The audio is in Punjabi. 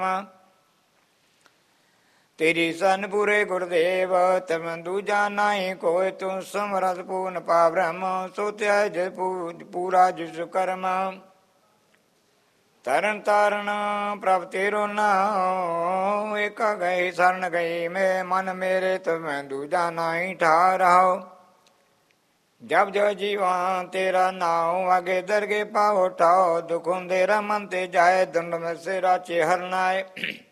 ਤੇਰੀ ਸਨ ਪੂਰੇ ਗੁਰਦੇਵ ਤਮਨ ਦੂਜਾ ਨਾਹੀ ਕੋਇ, ਤੂੰ ਸਮਰਥ ਪੂਰਨ ਪਾ ਬ੍ਰਹਮ, ਸੋ ਧਿਆਇ ਜਿਸ ਪੂਰਾ ਜਿਸ ਕਰਮ। ਤਰਨ ਤਾਰਨ ਪ੍ਰਭ ਤੇਰੋ ਨਾਉ, ਏਕਾ ਗਈ ਸਰਨ ਗਈ ਮੈਂ, ਮਨ ਮੇਰੇ ਤਮੈ ਦੂਜਾ ਨਾਹੀ ਠਾਰਹੁ। ਜਬ ਜੋ ਜੀਵਾ ਤੇਰਾ ਨਾਉ, ਆਗੇ ਦਰਗੇ ਪਾਵੋ ਠਾਉ, ਦੁਖ ਹੁੰਦੇ ਮਨ ਤੇ ਜਾਏ, ਦੰਡ ਮੈਂ ਸੇ ਰਾਚੇ ਹਰਨਾਏ।